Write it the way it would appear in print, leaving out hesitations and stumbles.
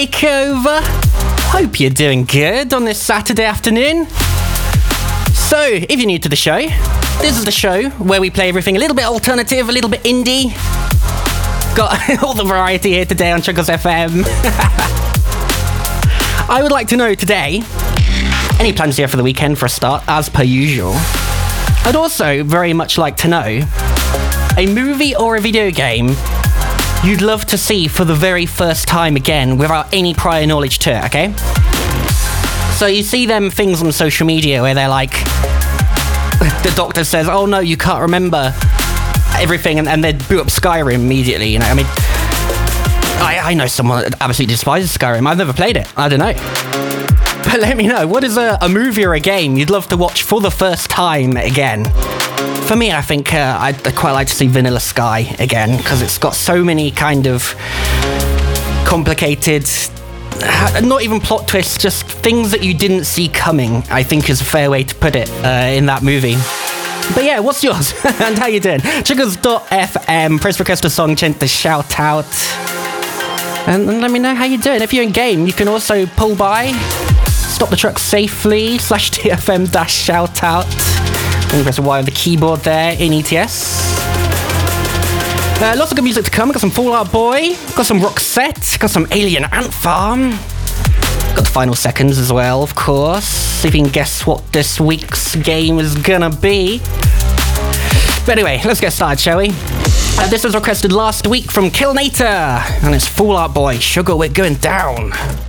Over. Hope you're doing good on this Saturday afternoon. So, if you're new to the show, this is the show where we play everything a little bit alternative, a little bit indie. Got all the variety here today on Chuggles FM. I would like to know today, any plans here for the weekend for a start, as per usual. I'd also very much like to know a movie or a video game you'd love to see for the very first time again without any prior knowledge to it, okay? So you see them things on social media where they're like, the doctor says, oh no, you can't remember everything, and they boot up Skyrim immediately, you know? I mean, I know someone that absolutely despises Skyrim. I've never played it. I don't know. But let me know, what is a movie or a game you'd love to watch for the first time again? For me, I think I'd quite like to see Vanilla Sky again, because it's got so many kind of complicated, not even plot twists, just things that you didn't see coming, I think is a fair way to put it in that movie. But yeah, what's yours? And how you doing? Chuggles.fm, press request a song, chant the shout out. And let me know how you're doing. If you're in game, you can also pull by, stop the truck safely, /TFM-shout out. And press Y on the keyboard there in ETS. Lots of good music to come. Got some Fall Out Boy, got some Roxette, got some Alien Ant Farm. Got the final seconds as well, of course. See if you can guess what this week's game is gonna be. But anyway, let's get started, shall we? This was requested last week from Killnator, and it's Fall Out Boy, Sugar We're Going Down.